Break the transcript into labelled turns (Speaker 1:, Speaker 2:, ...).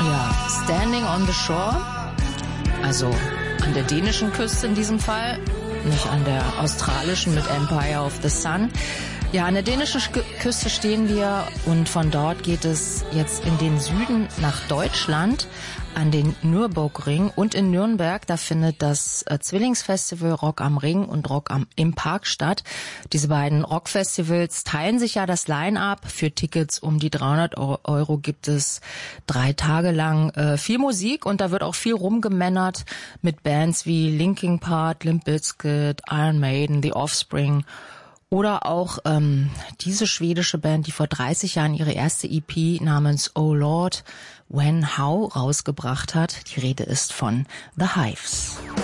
Speaker 1: Ja, Standing on the Shore, also an der dänischen Küste in diesem Fall, nicht an der australischen mit Empire of the Sun. Ja, an der dänischen Küste stehen wir und von dort geht es jetzt in den Süden nach Deutschland an den Nürburgring und in Nürnberg, da findet das Zwillingsfestival Rock am Ring und Rock im Park statt. Diese beiden Rockfestivals teilen sich ja das Line-Up. Für Tickets um die 300 Euro gibt es 3 Tage lang viel Musik und da wird auch viel rumgemännert mit Bands wie Linkin Park, Limp Bizkit, Iron Maiden, The Offspring. Oder auch diese schwedische Band, die vor 30 Jahren ihre erste EP namens Oh Lord, When, How rausgebracht hat. Die Rede ist von The Hives.